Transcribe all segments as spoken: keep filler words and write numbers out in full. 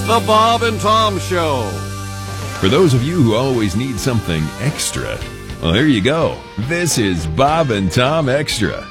The Bob and Tom Show. For those of you who always need something extra, well, there you go. This is Bob and Tom Extra.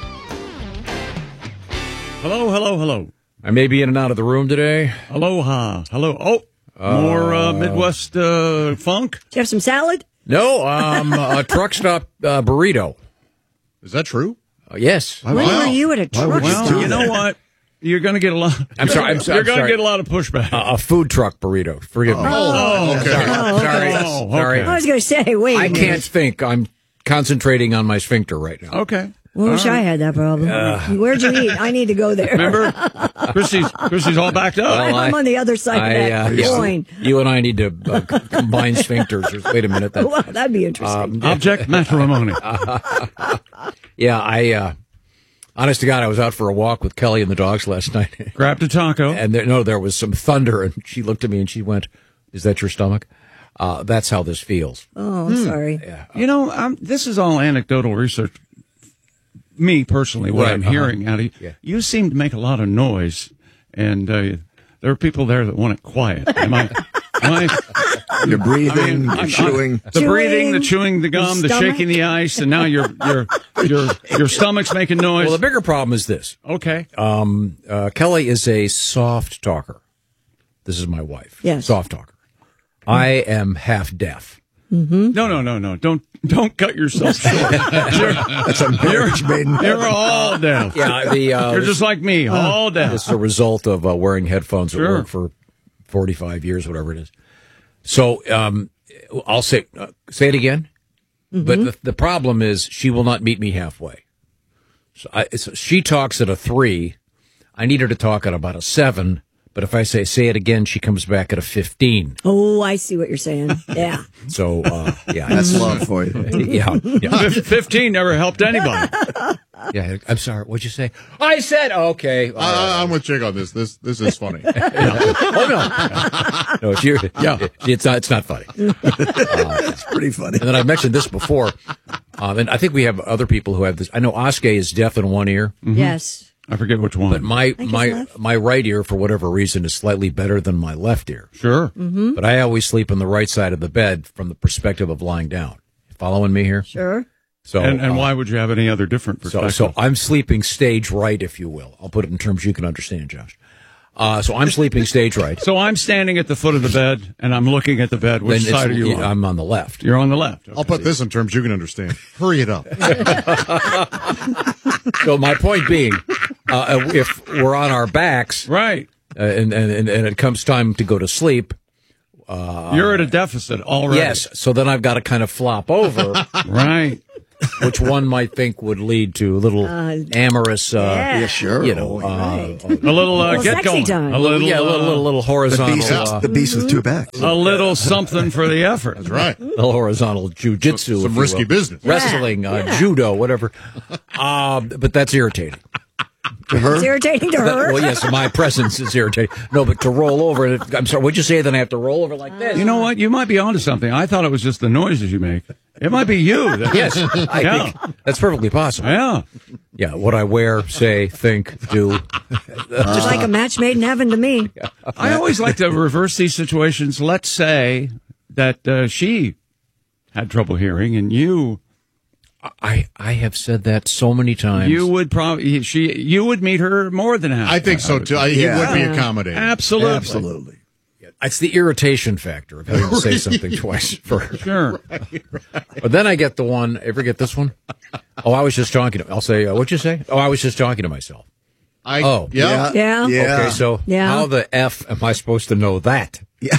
Hello, hello, hello. I may be in and out of the room today. Aloha. Hello. Oh, more uh, Midwest uh, funk? Do you have some salad? No, um, a truck stop uh, burrito. Is that true? Uh, yes. When were you at a truck Well, stop? you know what? You're going to get a lot. I'm sorry. I'm sorry. You're going to sorry. get a lot of pushback. Uh, a food truck burrito. Forgive me. Oh, okay. Sorry. Oh, okay. Sorry. Oh, Sorry. okay. I was going to say, wait. a I minute. can't think. I'm concentrating on my sphincter right now. Okay. I wish I had that problem. Where'd you eat? I need to go there. Remember? Chrissy's, Chrissy's all backed up. Well, I'm I- on the other side I, of that uh, yeah. coin. You and I need to uh, c- combine sphincters. Wait a minute. That, Well, that'd be interesting. Object matrimony. yeah, I. Uh, honest to God, I was out for a walk with Kelly and the dogs last night. Grabbed a taco. And there, no, there was some thunder, and she looked at me and she went, "Is that your stomach?" Uh, that's how this feels. oh, I'm sorry. You know, I'm, this is all anecdotal research. Me personally, what Right, I'm uh-huh. hearing out of you, Yeah. you seem to make a lot of noise, and uh, there are people there that want it quiet. Am I? Am I You're breathing, I mean, you're I'm- chewing. I'm- the breathing, the chewing Chewing, the gum, the the stomach. shaking the ice, and now your your your your stomach's making noise. Well, the bigger problem is this. Okay. Um, uh, Kelly is a soft talker. This is my wife. Yes. Soft talker. I am half deaf. No, no, no, no. Don't don't cut yourself short. You're, That's a marriage made in you're all deaf. Yeah, the uh, You're just like me, all deaf. This is a result of uh, wearing headphones Sure. at work for forty-five years, whatever it is. So um, I'll say uh, say it again. But the, the problem is she will not meet me halfway. So I, it's, she talks at a three. I need her to talk at about a seven. But if I say say it again, she comes back at a fifteen. Oh, I see what you're saying. Yeah. So uh, yeah, That's love for you. yeah, yeah. Fif- Fifteen never helped anybody. Yeah, I'm sorry. What'd you say? I said okay. I, I'm with Jake on this. This this is funny. Oh no, no, it's you. Yeah, it's not. It's not funny. It's pretty funny. And then I mentioned this before, um, and I think we have other people who have this. I know Oskay is deaf in one ear, Yes. I forget which one. but my think my it's left. my right ear, for whatever reason, is slightly better than my left ear. Sure. Mm-hmm. But I always sleep on the right side of the bed from the perspective of lying down. Following me here? Sure. So And, and uh, why would you have any other different So, perspective? so I'm sleeping stage right, if you will. I'll put it in terms you can understand, Josh. Uh, so I'm sleeping stage right. So I'm standing at the foot of the bed, and I'm looking at the bed. Which Then side are it's- you on? I'm on the left. You're on the left. I'll put this in terms you can understand. Hurry it up. So my point being, uh, if we're on our backs, Right. uh, and, and and it comes time to go to sleep, You're at a deficit already. yes. So then I've got to kind of flop over, Right. which one might think would lead to a little amorous, uh, yeah. Yeah, sure. you know, uh, A little uh, Little get sexy going. time. A little, yeah, a little, uh, little, little The horizontal, beast, uh, the beast with two backs. a little something for the effort. That's right. little horizontal jujitsu, Some if you risky will. business. wrestling, uh, judo, whatever. Uh, but that's irritating. To her, It's irritating to That- her. well, yes, my presence is irritating. No, but to roll over, I'm sorry, what'd you say? Then I have to roll over like this? You know what? You might be onto something. I thought it was just the noises you make. It might be you. That- Yes, I Yeah. think that's perfectly possible. Yeah. Yeah, what I wear, say, think, do. It's like a match made in heaven to me. I always like to reverse these situations. Let's say that uh, she had trouble hearing, and you I I have said that so many times. you would probably she you would meet her more than half. I think so would too. think. I, he Yeah. would be accommodating. Absolutely. absolutely. It's the irritation factor of having to say something twice for her. Sure. But then I get the one. Ever get this one? Oh, I was just talking to. I'll say, uh, what'd you say? Oh, I was just talking to myself. I, Oh. yeah. Yeah. Yeah. Okay, so Yeah. how the F am I supposed to know that? Yeah.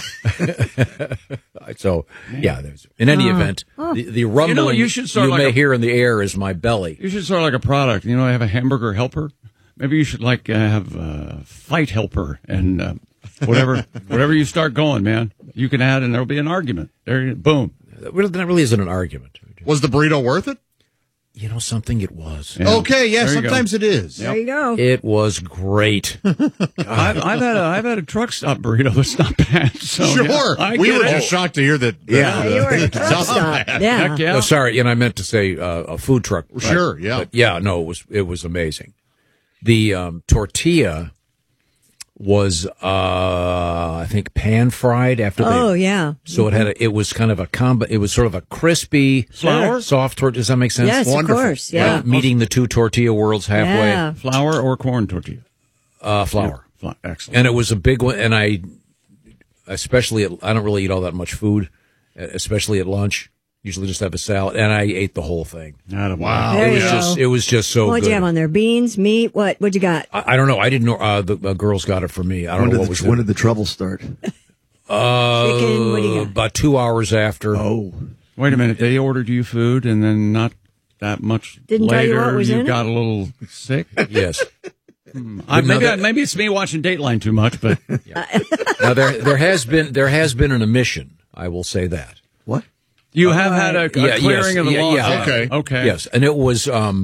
So yeah, there's, in any event, the, the rumbling you should start you like may a- hear in the air is my belly. You should start like a product. You know, I have a hamburger helper. Maybe you should like uh, have a fight helper and uh, whatever whatever you start going, man. You can add and there'll be an argument. There, you- boom. That really, that really isn't an argument. Was the burrito worth it? You know something? It was. Yeah. Okay, yeah, There you go. sometimes it is. There you go. It was great. I've, I've had a I've had a truck stop burrito that's not bad. So, Sure. yeah, I we get were it. just shocked to hear that. Yeah. Yeah, you were at a truck stop. Yeah. Heck yeah. Oh, sorry, and I meant to say uh, a food truck. Sure, yeah. But yeah, no, it was it was amazing. The um, tortilla was, uh, I think, pan-fried after they... Oh, yeah. So it had a, it was kind of a combo. It was sort of a crispy, Flour? soft tortilla. Does that make sense? Yes, Wonderful. of course. Yeah. Right? Meeting the two tortilla worlds halfway. Yeah. Flour or corn tortilla? Uh, flour. Fla- Excellent. And it was a big one. And I, especially, at, I don't really eat all that much food, especially at lunch. Usually just have a salad. And I ate the whole thing. Atta boy. Wow. There It you was go. just, it was just so What'd good. you have on there? Beans, meat? What? What'd you got? I, I don't know. I didn't know. Uh, the uh, girls got it for me. I don't When know did, what the, was when it. did the trouble start? Uh, Chicken, what do you got? About two hours after. Oh, Wait a minute. They ordered you food, and then not that much Didn't tell you later, what was in it? got a little sick. Yes. I, maybe, that- maybe it's me watching Dateline too much, but Now there there has been there has been an omission. I will say that. what? you have had a, a Yeah, clearing yes, of the yeah, law. yeah. Okay. Okay. Yes, and it was um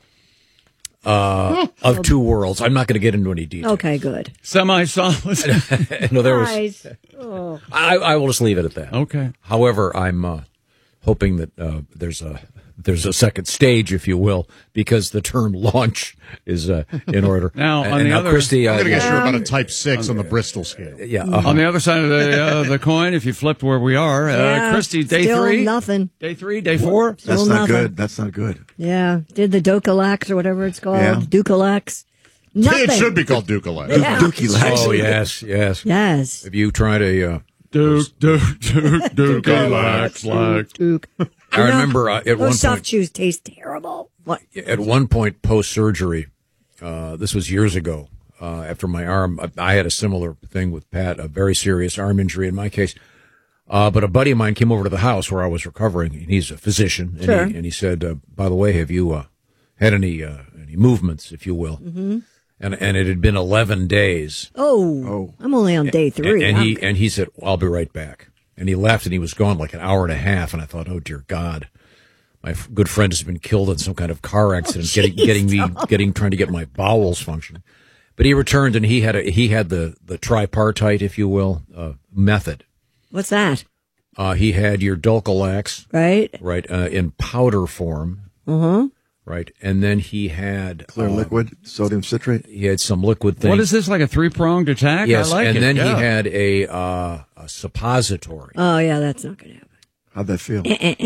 uh of two worlds. I'm not going to get into any detail. Okay, good. Semi-solid. No, there was. Guys. Oh. I, I will just leave it at that. Okay. However, I'm uh, hoping that uh, there's a there's a second stage, if you will, because the term launch is uh, in order. Now, and, on and the now, other- Christy, uh, I'm going to guess yeah, you're about a type six on the Bristol scale. yeah, uh, On the other side of the uh, the coin, if you flipped where we are, uh, Yeah, Christy, day still three, nothing. day three, day four. That's Still not nothing. good. That's not good. Yeah. Did the Docalax or whatever it's called? Yeah. Ducalax. Nothing. It should be called Ducalay. Yeah. Dookie Lax. oh yes, yes. Yes. Have you tried a? Uh, Duke, Duke, Duke, Duke, lax, lax. Duke. I remember uh, at Those one soft point. chews taste terrible. What? At one point post surgery, uh, this was years ago, uh, after my arm, I, I had a similar thing with Pat, a very serious arm injury in my case. Uh, but a buddy of mine came over to the house where I was recovering, and he's a physician, and, Sure. he, and he said, uh, by the way, have you uh, had any uh, any movements, if you will? Mm-hmm. And and it had been eleven days. Oh, Oh. I'm only on day three. And, and he I'm- and he said, I'll be right back. And he left, and he was gone like an hour and a half, and I thought, oh, dear God. My f- good friend has been killed in some kind of car accident, Oh, getting getting me getting trying to get my bowels functioning. But he returned, and he had a, he had the the tripartite, if you will, uh, method. What's that? Uh, he had your Dulcolax, Right? right, uh, in powder form, Uh-huh. right, and then he had Clear uh, liquid, sodium citrate. he had some liquid thing. What is this, like a three-pronged attack? Yes, I like and it. then yeah. he had a uh, a suppository. Oh, yeah, that's not going to happen. How'd that feel?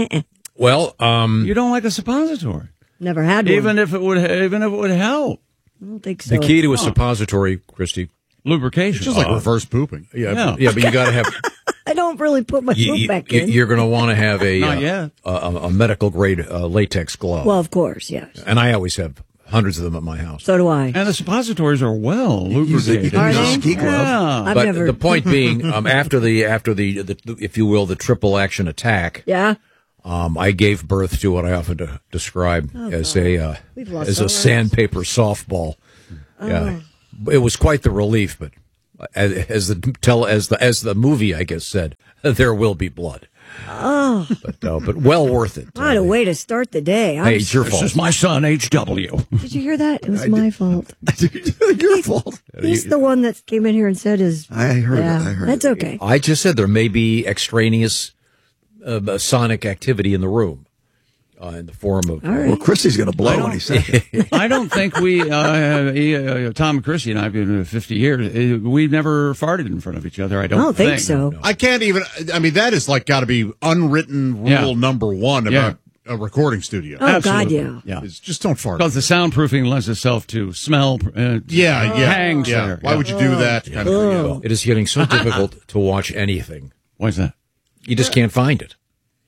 Well, um, You don't like a suppository, Never had one. even if it would, even if it would help I don't think so. the key to a suppository, Christy. lubrication. It's just like reverse pooping. Yeah, Yeah. yeah, but you got to have. I don't really put my you, foot you, back in. you're going to want to have a Not uh, yet. a, a, a medical grade uh, latex glove, Well, of course, yes. and I always have hundreds of them at my house. So do I. and the suppositories are well Use it. You lubricated. can Are use a they? ski glove. Yeah. I've But never. the point being, um, after the after the, the if you will the triple action attack, Yeah. um, I gave birth to what I often de- describe as a uh, Oh, We've lost as all a our- sandpaper softball. Oh. Yeah, it was quite the relief, but as, as the tell as the as the movie I guess said, there will be blood. Oh, But uh, but well worth it. what a way to start the day. I'm Hey, it's your This fault. is my son, H W. Did you hear that? It was my fault. Your fault. He's the one that came in here and said his. I heard yeah, it. I heard that's it. okay. I just said there may be extraneous uh, sonic activity in the room, uh, in the form of. All right. Well, Christy's going to blow when he said it. I don't think we, uh, he, uh, Tom and Chrissy and I have been here fifty years. Uh, We've never farted in front of each other. I I don't, don't think so. I can't even. I mean, that is like got to be unwritten rule Yeah. number one Yeah. about a recording studio. Oh, God, Absolutely. yeah. Yeah. Is just don't fart. Because the soundproofing lends itself to smell. Uh, Yeah, yeah, hangs yeah. there. Why Yeah. would you do that? Kind of thing. yeah. It is getting so difficult to watch anything. Why's that? You just can't find it.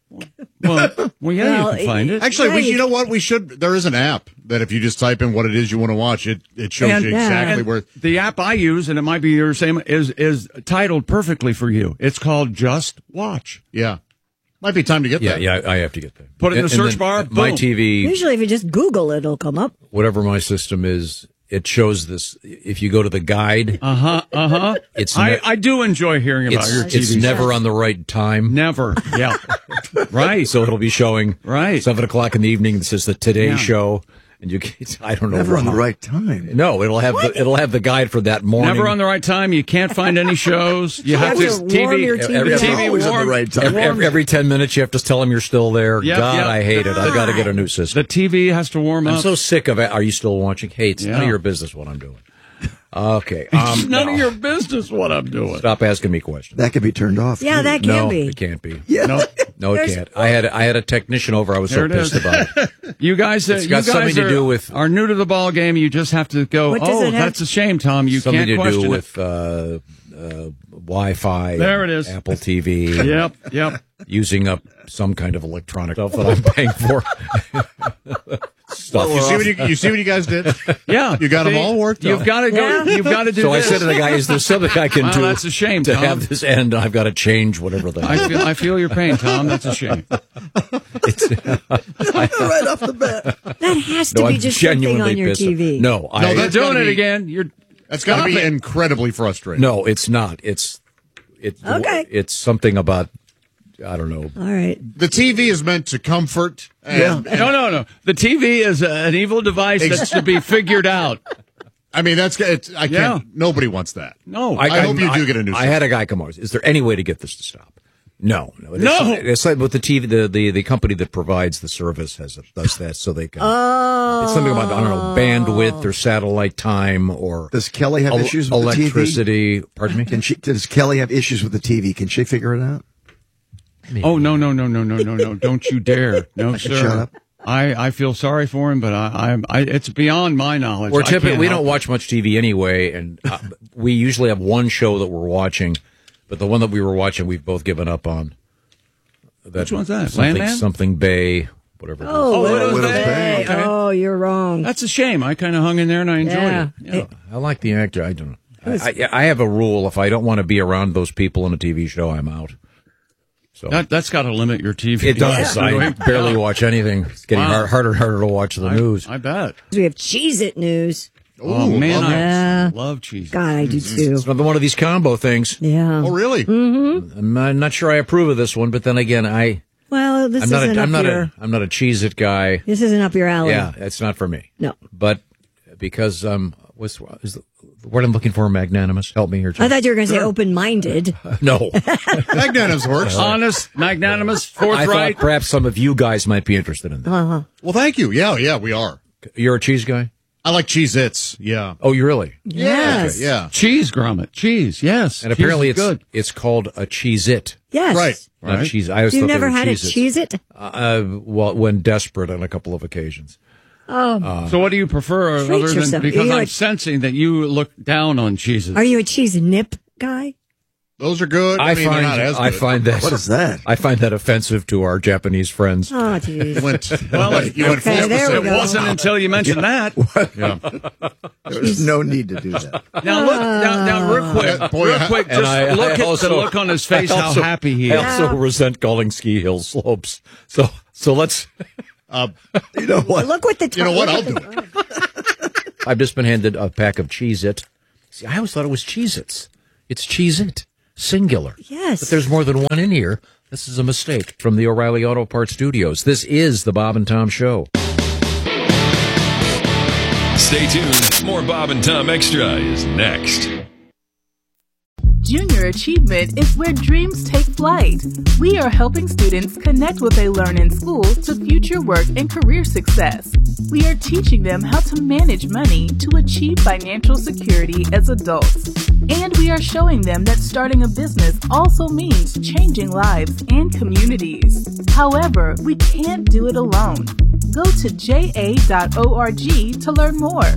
Well, well yeah, Well, you can find it. Actually, we, Yeah, you know what? We should. There is an app that if you just type in what it is you want to watch, it it shows And- you yeah. exactly And where. the app I use, and it might be your same, is is titled perfectly for you. It's called Just Watch. Yeah, might be time to get Yeah, that. yeah, I have to get that. Put it in And- the and search then bar, My boom. T V, Usually, if you just Google it, it'll come up. whatever my system is, it shows this. If you go to the guide, Uh huh. Uh huh. It's I, ne- I do enjoy hearing about it's, your T V. it's never on the right time. Never. Yeah. right. So it'll be showing Right. seven o'clock in the evening. This is the Today Yeah. Show, and you can, I don't know. Never on the how- right time. No, it'll have the, it'll have the guide for that morning. Never on the right time. You can't find any shows. You have You to have to warm your T V every- up. T V Always on the warm. right time. Every, every, every ten minutes, you have to tell them you're still there. Yep, God, yep. I hate it. I've got to get a new system. The T V has to warm I'm up. so sick of it. Are you still watching? Hey, it's none Yeah. of your business what I'm doing. Okay. It's Um, none no. of your business what I'm doing. Stop asking me questions. That could be turned off. Yeah, that can no, be. it can't be. Yeah. No, No, it There's- can't. I had I had a technician over. I was There so it pissed is. about it. you guys, uh, It's you got guys something to are, do with- are new to the ball game. You just have to go. What does Oh, it have- that's a shame, Tom. You Something can't to question do it. with uh, uh, Wi-Fi. There and it is. Apple T V. Yep, yep. Using up some kind of electronic stuff that I'm paying for. Stuff. You see what you, you see what you guys did? Yeah, You got 'em See, all worked You've out. got to go. Yeah. You've got to do So I this. said to the guy, "Is there something I can Well, do that's a shame, to Tom. have this end? I've got to change whatever the I feel. I feel your pain, Tom. That's a shame. Right off the bat. That has to No, be I'm just something genuinely on your pissed. T V. No, I, No, You're that's doing gotta it be- again. You're. That's got to Stop be it. incredibly frustrating. no, it's not. It's it. Okay. It's something about I don't know. All right. The T V is meant to comfort. And, No, no, no. The T V is a, an evil device that's to be figured out. I mean, that's it's, I can't. Yeah. Nobody wants that. No, I hope you do get a new I set. had a guy come over. Is there any way to get this to stop? No, no. It's, No! It's like with the T V, the, the, the company that provides the service has does that so they can. Oh. It's something about I don't know bandwidth or satellite time or Does Kelly have el- issues with electricity. the T V? Pardon me. Can she? Does Kelly have issues with the T V? Can she figure it out? Oh no no no no no no no! Don't you dare! No sir. Shut up. I, I feel sorry for him, but I, I, I it's beyond my knowledge. We're I typically can't we help don't it. watch much T V anyway, and uh, we usually have one show that we're watching, but the one that we were watching, we've both given up on. That, Which one's that? Something, Landman? something Bay, whatever. it is. Oh, Oh, Widow's Widow's Bay. Bay. Okay. Oh, you're wrong. That's a shame. I kind of hung in there and I enjoyed Yeah. it. Yeah. I like the actor. I don't know. I, I, I have a rule: if I don't want to be around those people in a T V show, I'm out. So That that's got to limit your T V. it does. I barely watch anything. It's getting Wow. hard, harder and harder to watch the I, news. I bet. We have Cheez-It news. Oh Ooh, man, love I it. Yeah. love cheese. God, I do too. It's another one of these combo things. Yeah. Oh, really? I'm not, not sure I approve of this one, but then again, I Well, this I'm not isn't a, up I'm not your. a I'm not a Cheez-It guy. This isn't up your alley. Yeah, it's not for me. No. But because um, what's is the, the word I'm looking for? Magnanimous. Help me here. I thought you were going to say open-minded. no. Magnanimous works. Honest, magnanimous, I thought forthright. perhaps some of you guys might be interested in that. Uh-huh. Well, thank you. Yeah, yeah, we are. You're a cheese guy? I like Cheez-Its. Yeah. Oh, you really? Yes. Okay, yeah. Cheese grommet, cheese. Yes, And Cheese apparently is it's good. it's called a Cheez-It. Yes. Right. Not Right. cheese. I always You've thought they never were had a Cheez-Its. Cheez-It? Uh, well, when desperate on a couple of occasions. So, what do you prefer, Treat other than yourself. because You're I'm like- sensing that you look down on cheeses? Are you a cheese nip guy? Those are good. I, I, mean, find they're not as good. I find that What is that? I find that offensive to our Japanese friends. Oh, You jeez. went, Well, you went full Okay, there we specific. It go. wasn't until you mentioned that. There's no need to do that. Now look, now, now real quick, Boy, real I- quick, And just I- look I at also- the look on his face, I how also- happy he I is. also resent calling ski hill slopes. So so let's. Uh, You know what? Look what the you know what? I'll look do at the- it. I've just been handed a pack of Cheez-It. See, I always thought it was Cheez-Its. It's Cheez-It, singular. Yes. But there's more than one in here. This is a mistake from the O'Reilly Auto Parts Studios. This is the Bob and Tom Show. Stay tuned. More Bob and Tom Extra is next. Junior Achievement is where dreams take flight. We are helping students connect what they learn in school to future work and career success. We are teaching them how to manage money to achieve financial security as adults. And we are showing them that starting a business also means changing lives and communities. However, we can't do it alone. Go to j a dot org to learn more.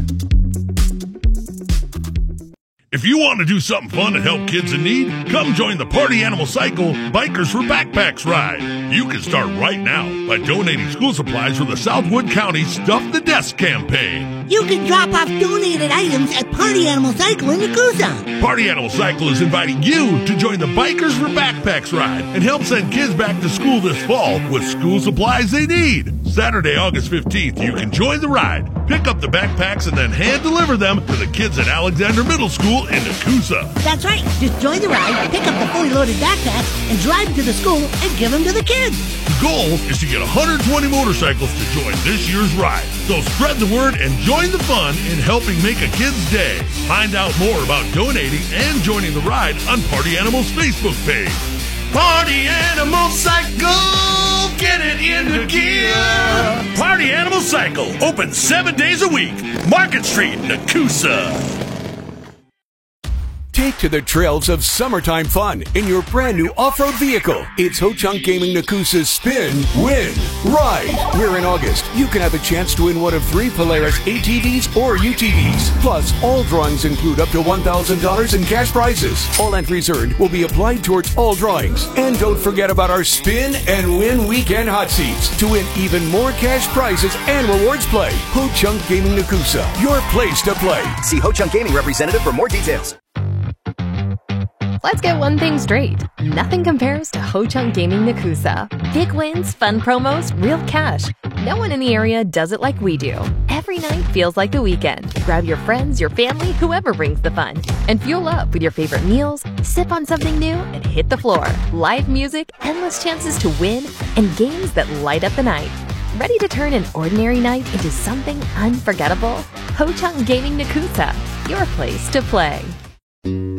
If you want to do something fun to help kids in need, come join the Party Animal Cycle Bikers for Backpacks ride. You can start right now by donating school supplies for the Southwood County Stuff the Desk campaign. You can drop off donated items at Party Animal Cycle in Yakuza. Party Animal Cycle is inviting you to join the Bikers for Backpacks ride and help send kids back to school this fall with school supplies they need. Saturday, August fifteenth, you can join the ride, pick up the backpacks, and then hand deliver them to the kids at Alexander Middle School in Yakuza. That's right. Just join the ride, pick up the fully loaded backpacks, and drive them to the school and give them to the kids. The goal is to get one hundred twenty motorcycles to join this year's ride. So spread the word and join the fun in helping make a kid's day. Find out more about donating and joining the ride on Party Animal's Facebook page. Party Animal Cycle, get it into gear. Party Animal Cycle, open seven days a week. Market Street, Nakusa. Take to the trails of summertime fun in your brand new off-road vehicle. It's Ho-Chunk Gaming Nakusa's Spin, Win, Ride. Where in August, you can have a chance to win one of three Polaris A T Vs or U T Vs. Plus, all drawings include up to one thousand dollars in cash prizes. All entries earned will be applied towards all drawings. And don't forget about our Spin and Win Weekend Hot Seats to win even more cash prizes and rewards play. Ho-Chunk Gaming Nakusa, your place to play. See Ho-Chunk Gaming representative for more details. Let's get one thing straight. Nothing compares to Ho-Chunk Gaming Nakusa. Big wins, fun promos, real cash. No one in the area does it like we do. Every night feels like the weekend. Grab your friends, your family, whoever brings the fun. And fuel up with your favorite meals, sip on something new, and hit the floor. Live music, endless chances to win, and games that light up the night. Ready to turn an ordinary night into something unforgettable? Ho-Chunk Gaming Nakusa, your place to play.